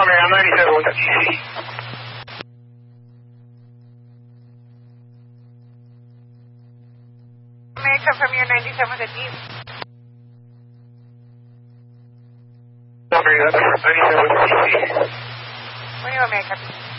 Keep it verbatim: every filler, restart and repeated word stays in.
Okay, I'm ninety-seven with the D C. May I confirm you're ninety-seven with the D C? Number ninety-seven with the D C. When you want me to copy?